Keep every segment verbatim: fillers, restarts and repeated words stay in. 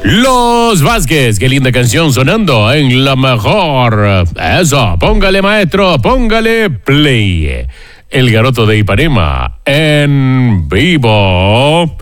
Los Vázquez, qué linda canción sonando en la mejor. Eso, póngale maestro, póngale play. El Garoto de Ipanema en vivo.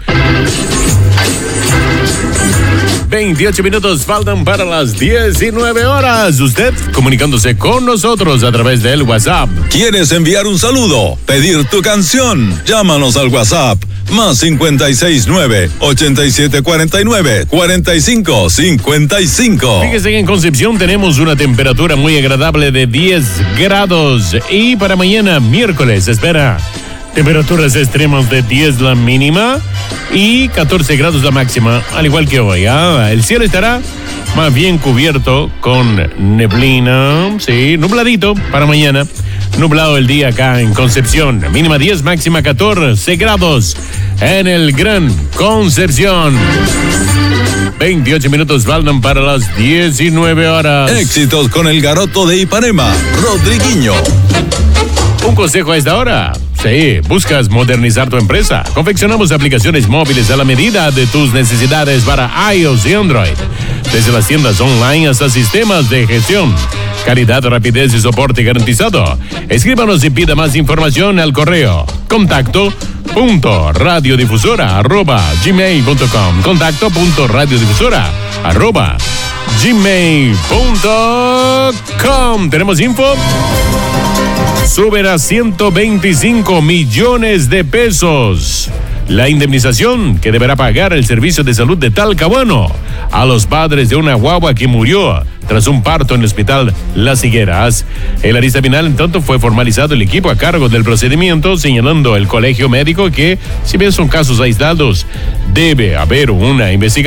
veintiocho minutos faltan para las diecinueve horas. Usted comunicándose con nosotros a través del WhatsApp. ¿Quieres enviar un saludo? ¿Pedir tu canción? Llámanos al WhatsApp. Más cincuenta y seis nueve, ochenta y siete cuarenta y nueve, cuarenta y cinco cincuenta y cinco. Fíjese que en Concepción tenemos una temperatura muy agradable de diez grados. Y para mañana, miércoles, espera temperaturas extremas de diez la mínima y catorce grados la máxima, al igual que hoy. ¿ah? El cielo estará más bien cubierto con neblina, sí, nubladito para mañana. Nublado el día acá en Concepción. Mínima diez, máxima catorce grados en el Gran Concepción. veintiocho minutos faltan para las diecinueve horas. Éxitos con el Garoto de Ipanema, Rodriguinho. Un consejo a esta hora. Sí, buscas modernizar tu empresa. Confeccionamos aplicaciones móviles a la medida de tus necesidades para iOS y Android. Desde las tiendas online hasta sistemas de gestión. Calidad, rapidez y soporte garantizado. Escríbanos y pida más información al correo contacto punto radiodifusora arroba gmail punto com. Contacto punto radiodifusora arroba gmail punto com. ¿Tenemos info? Suben a ciento veinticinco millones de pesos la indemnización que deberá pagar el Servicio de Salud de Talcahuano a los padres de una guagua que murió tras un parto en el Hospital Las Higueras. En la lista final, en tanto, fue formalizado el equipo a cargo del procedimiento, señalando el colegio médico que, si bien son casos aislados, debe haber una investigación